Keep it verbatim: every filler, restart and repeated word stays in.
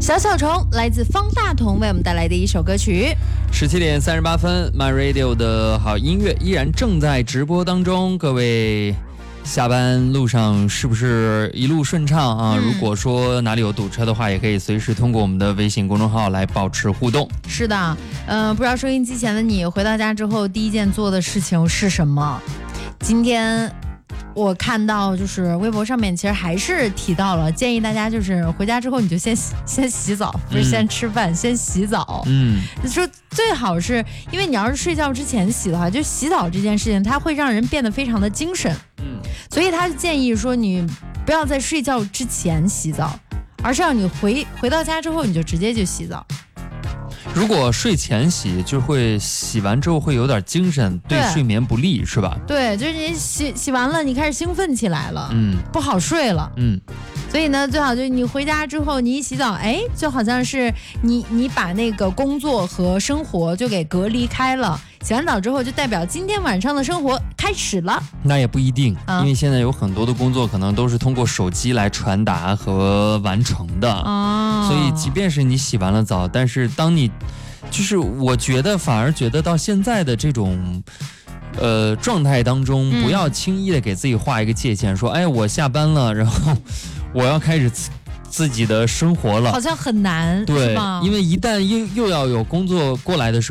小小虫来自方大同为我们带来的一首歌曲。 十七点三十八分 ，My Radio 的好音乐依然正在直播当中。各位下班路上是不是一路顺畅啊？嗯、如果说哪里有堵车的话，也可以随时通过我们的微信公众号来保持互动。 是的，呃，不知道收音机前的你回到家之后第一件做的事情是什么？今天我看到就是微博上面其实还是提到了，建议大家就是回家之后你就先先洗澡，不是先吃饭，嗯、先洗澡。嗯，说最好是因为你要是睡觉之前洗的话，就洗澡这件事情它会让人变得非常的精神。嗯，所以他建议说你不要在睡觉之前洗澡，而是让你回回到家之后你就直接就洗澡。 如果睡前洗，就会洗完之后会有点精神，对睡眠不利，是吧？ 对，就是你洗洗完了，你开始兴奋起来了，嗯，不好睡了，嗯。所以呢，最好就是你回家之后，你一洗澡，哎，就好像是你你把那个工作和生活就给隔离开了。洗完澡之后，就代表今天晚上的生活开始了。 那也不一定，啊、因为现在有很多的工作可能都是通过手机来传达和完成的。哦，所以即便是你洗完了澡，但是当你，就是我觉得反而觉得到现在的这种。呃，状态当中不要轻易的给自己画一个界限，嗯、说，哎，我下班了，然后我要开始自己的生活了， 好像很难， 对， 是吗？ 因为一旦又又要有工作过来的时候。